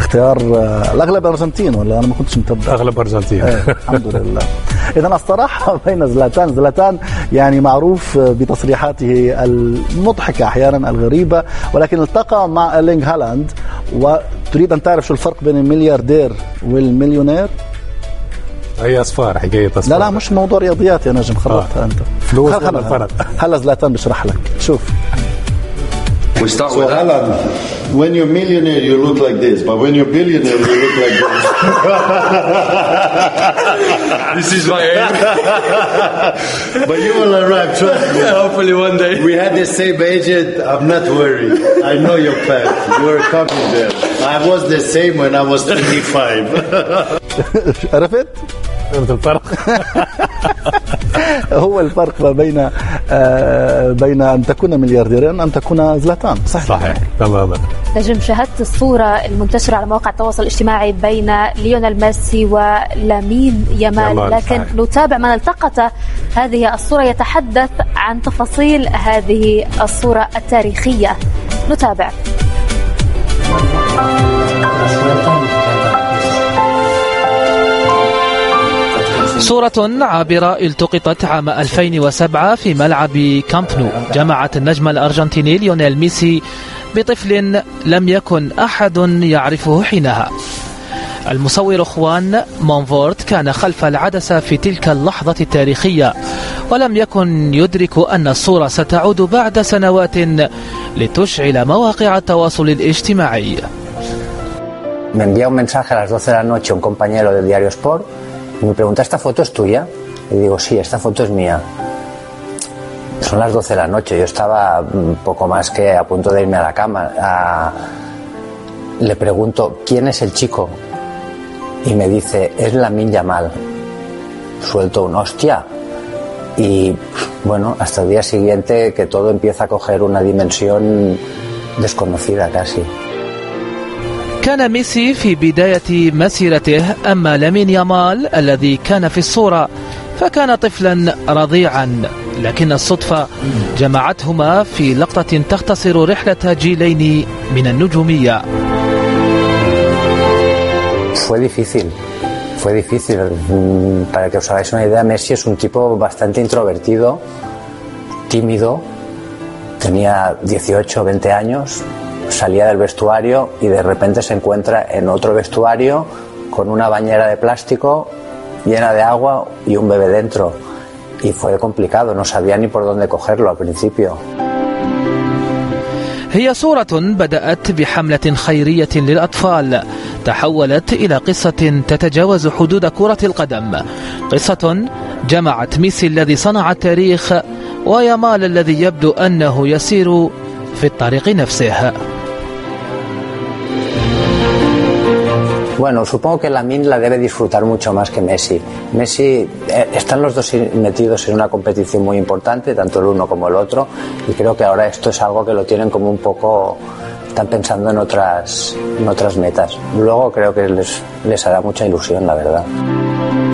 اختيار الأغلب أرجنتين، ولا أنا ما كنتش متابع؟ أغلب أرجنتين. الحمد لله. إذن الصراحة بين زلاتان يعني معروف بتصريحاته المضحكة أحيانا الغريبة، ولكن التقى مع إيرلينغ هالاند. وتريد أن تعرف شو الفرق بين الملياردير والمليونير؟ هي أصفار، حكاية أصفار. لا مش موضوع رياضيات يا نجم، خربتها أنت. فلوس ولا الفرق؟ هلا زلاتان بشرح لك. شوف. We start with Haaland. When you're millionaire, you look like this, but when you're billionaire, you look like this. This is my aim. But you will arrive, trust me. Hopefully one day. We had the same agent. I'm not worried. I know your path. You're coming there. I was the same when I was 25. عرفت الفرق؟ هو الفرق بين أن تكون مليارديرا أن تكون زلاتان. صحيح تماما. نجم، شاهدت الصورة المنتشرة على مواقع التواصل الاجتماعي بين ليونيل ميسي ولامين يامال، لكن نتابع من التقط هذه الصورة يتحدث عن تفاصيل هذه الصورة التاريخية. نتابع. صورة عابرة التقطت عام 2007 في ملعب كامب نو، جمعت النجم الأرجنتيني ليونيل ميسي بطفل لم يكن أحد يعرفه حينها. المصور خوان مونفورت كان خلف العدسة في تلك اللحظة التاريخية، ولم يكن يدرك أن الصورة ستعود بعد سنوات لتشعل مواقع التواصل الاجتماعي. Me envía un mensaje a las 12 de la noche un compañero del diario Sport y me pregunta, ¿esta foto es tuya? Y digo, sí, esta foto es mía. Son las 12 de la noche, yo estaba poco más que a punto de irme a la cama. Le pregunto, ¿quién es el chico? Y me dice, es Lamine Yamal. Suelto un hostia. Y bueno, hasta el día siguiente que todo empieza a coger una dimensión desconocida casi. كان ميسي في بداية مسيرته، أما لامين يامال الذي كان في الصورة فكان طفلا رضيعا، لكن الصدفة جمعتهما في لقطة تختصر رحلة جيلين من النجومية. Fue difícil. Para que os hagáis una idea, Messi es un tipo bastante introvertido, tímido, tenía 18 o 20 años, salía del vestuario y de repente se encuentra en otro vestuario con una bañera de plástico llena de agua y un bebé dentro. Y fue complicado, no sabía ni por dónde cogerlo al principio. هي صورة بدأت بحملة خيرية للأطفال، تحولت إلى قصة تتجاوز حدود كرة القدم، قصة جمعت ميسي الذي صنع التاريخ ويامال الذي يبدو أنه يسير في الطريق نفسه. Bueno, supongo que Lamine la debe disfrutar mucho más que Messi. Messi, están los dos metidos en una competición muy importante, tanto el uno como el otro, y creo que ahora esto es algo que lo tienen como un poco, están pensando en otras metas. Luego creo que les hará mucha ilusión, la verdad.